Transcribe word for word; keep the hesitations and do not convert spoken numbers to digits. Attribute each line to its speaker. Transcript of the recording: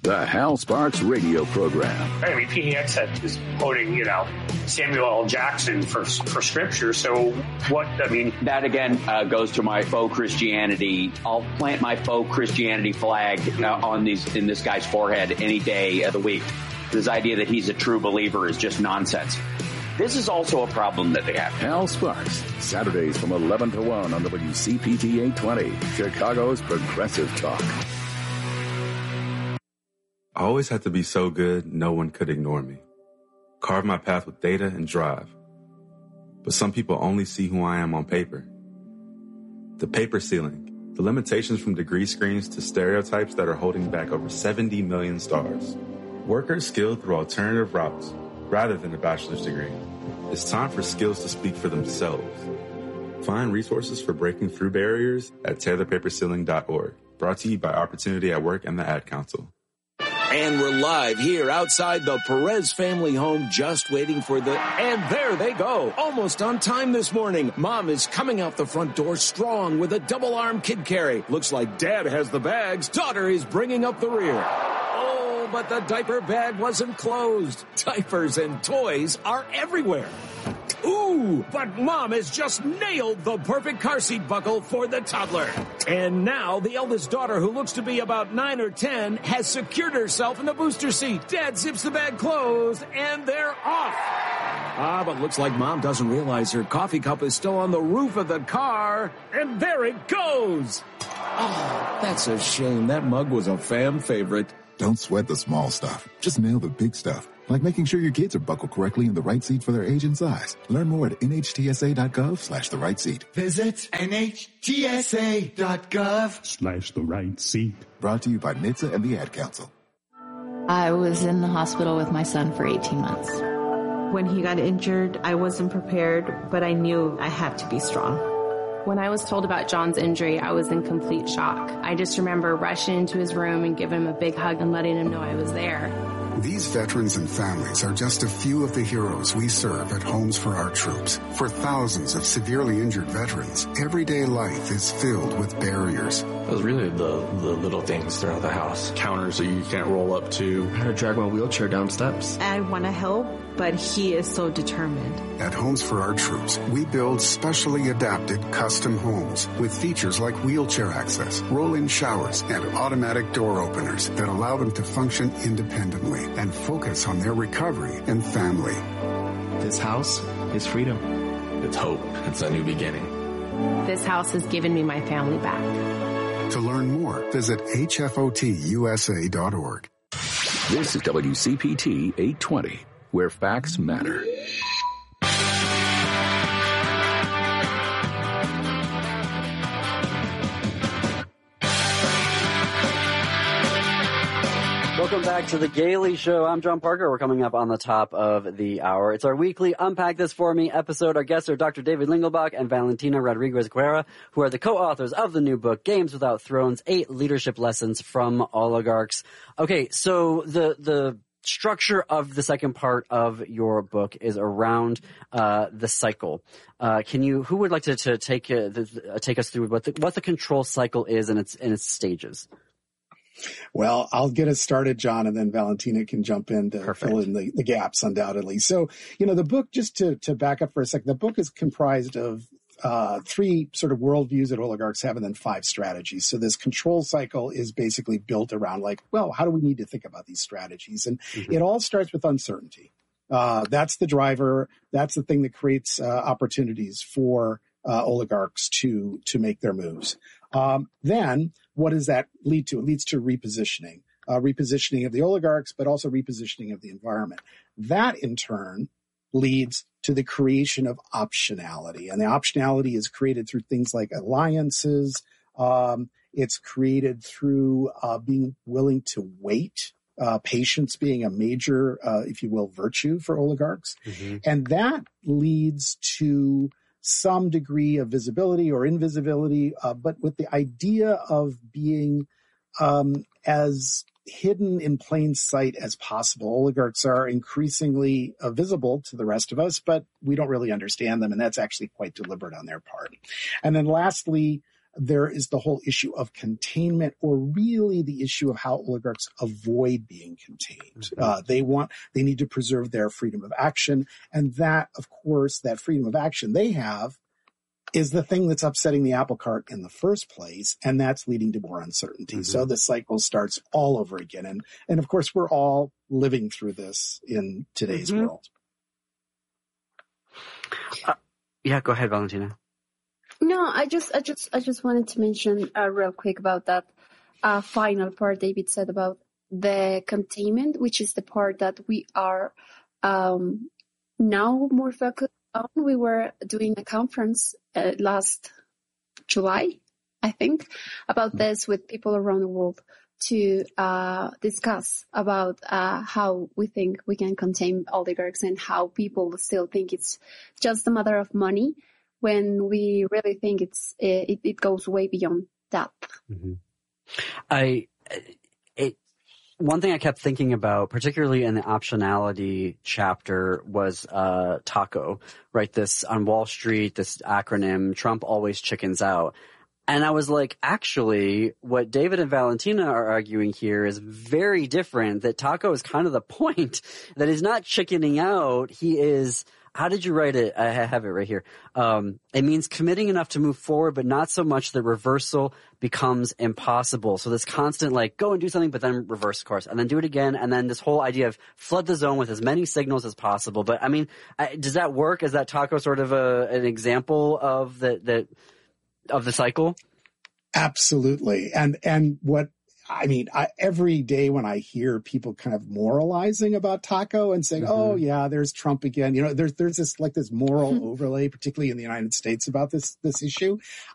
Speaker 1: The Hal Sparks radio program.
Speaker 2: I mean, P D X is quoting, you know, Samuel L. Jackson for for scripture. So what, I mean...
Speaker 3: That, again, uh, goes to my faux Christianity. I'll plant my faux Christianity flag uh, on these in this guy's forehead any day of the week. This idea that he's a true believer is just nonsense. This is also a problem that they have.
Speaker 1: Hal Sparks, Saturdays from eleven to one on W C P T eight twenty, Chicago's Progressive Talk.
Speaker 4: I always had to be so good, no one could ignore me. Carve my path with data and drive. But some people only see who I am on paper. The paper ceiling, the limitations from degree screens to stereotypes that are holding back over seventy million stars. Workers skilled through alternative routes, rather than a bachelor's degree. It's time for skills to speak for themselves. Find resources for breaking through barriers at tear the paper ceiling dot org. Brought to you by Opportunity at Work and the Ad Council.
Speaker 5: And we're live here outside the Perez family home, just waiting for the... And there they go. Almost on time this morning. Mom is coming out the front door strong with a double-arm kid carry. Looks like Dad has the bags. Daughter is bringing up the rear. Oh, but the diaper bag wasn't closed. Diapers and toys are everywhere. Ooh, but Mom has just nailed the perfect car seat buckle for the toddler. And now the eldest daughter, who looks to be about nine or ten, has secured herself in the booster seat. Dad zips the bag closed, and they're off. Ah, but looks like Mom doesn't realize her coffee cup is still on the roof of the car. And there it goes. Oh, that's a shame. That mug was a fan favorite.
Speaker 6: Don't sweat the small stuff. Just nail the big stuff. Like making sure your kids are buckled correctly in the right seat for their age and size. Learn more at nhtsa.gov slash the right seat.
Speaker 7: Visit nhtsa.gov
Speaker 8: slash the right seat.
Speaker 6: Brought to you by N H T S A and the Ad Council.
Speaker 9: I was in the hospital with my son for eighteen months.
Speaker 10: When he got injured, I wasn't prepared, but I knew I had to be strong.
Speaker 11: When I was told about John's injury, I was in complete shock. I just remember rushing into his room and giving him a big hug and letting him know I was there.
Speaker 12: These veterans and families are just a few of the heroes we serve at Homes for Our Troops. For thousands of severely injured veterans, everyday life is filled with barriers.
Speaker 13: It was really the, the little things throughout the house. Counters that you can't roll up to.
Speaker 14: How to drag my wheelchair down steps.
Speaker 10: I want to help, but he is so determined.
Speaker 12: At Homes for Our Troops, we build specially adapted custom homes with features like wheelchair access, roll-in showers, and automatic door openers that allow them to function independently and focus on their recovery and family.
Speaker 14: This house is freedom.
Speaker 13: It's hope. It's a new beginning.
Speaker 11: This house has given me my family back.
Speaker 12: To learn more, visit H F O T U S A dot org.
Speaker 1: This is W C P T eight twenty, where facts matter.
Speaker 15: Welcome back to The Gaily Show. I'm John Parker. We're coming up on the top of the hour. It's our weekly Unpack This For Me episode. Our guests are Doctor David Lingelbach and Valentina Rodriguez-Guerra, who are the co-authors of the new book, Games Without Thrones, Eight Leadership Lessons from Oligarchs. Okay, so the the structure of the second part of your book is around uh, the cycle. Uh, can you, who would like to, to take uh, the, uh, take us through what the, what the control cycle is and its in its stages?
Speaker 16: Well, I'll get us started, John, and then Valentina can jump in to Perfect. fill in the, the gaps, undoubtedly. So, you know, the book, just to, to back up for a second, the book is comprised of uh, three sort of worldviews that oligarchs have and then five strategies. So this control cycle is basically built around like, well, how do we need to think about these strategies? And mm-hmm. it all starts with uncertainty. Uh, that's the driver. That's the thing that creates uh, opportunities for uh, oligarchs to to make their moves. Um, then what does that lead to? It leads to repositioning, uh, repositioning of the oligarchs, but also repositioning of the environment. That in turn leads to the creation of optionality. And the optionality is created through things like alliances. Um, it's created through uh, being willing to wait, uh, patience being a major, uh, if you will, virtue for oligarchs. Mm-hmm. And that leads to some degree of visibility or invisibility, uh, but with the idea of being um, as hidden in plain sight as possible. Oligarchs are increasingly uh, visible to the rest of us, but we don't really understand them, and that's actually quite deliberate on their part. And then lastly, There is the whole issue of containment, or really the issue of how oligarchs avoid being contained. Mm-hmm. Uh, they want, they need to preserve their freedom of action. And that, of course, that freedom of action they have is the thing that's upsetting the apple cart in the first place, and that's leading to more uncertainty. Mm-hmm. So the cycle starts all over again. And, and of course, we're all living through this in today's mm-hmm. world.
Speaker 15: Uh, yeah, go ahead, Valentina.
Speaker 7: No, I just, I just, I just wanted to mention uh, real quick about that uh, final part David said about the containment, which is the part that we are um, now more focused on. We were doing a conference uh, last July, I think, about this with people around the world to uh, discuss about uh, how we think we can contain oligarchs and how people still think it's just a matter of money, when we really think it's it, it goes way beyond that.
Speaker 15: Mm-hmm. I it one thing I kept thinking about, particularly in the optionality chapter, was uh, TACO, right? This on Wall Street, this acronym, Trump always chickens out. And I was like, actually, what David and Valentina are arguing here is very different, that TACO is kind of the point, that he's not chickening out. He is, how did you write it? I have it right here. Um, it means committing enough to move forward, but not so much that reversal becomes impossible. So this constant, like, go and do something, but then reverse course, and then do it again. And then this whole idea of flood the zone with as many signals as possible. But I mean, I, does that work? Is that TACO sort of a, an example of the, the, of the cycle?
Speaker 16: Absolutely. And, and what, I mean, I, every day when I hear people kind of moralizing about TACO and saying, mm-hmm. oh yeah, there's Trump again, you know, there's, there's this, like this moral overlay, particularly in the United States, about this, this issue.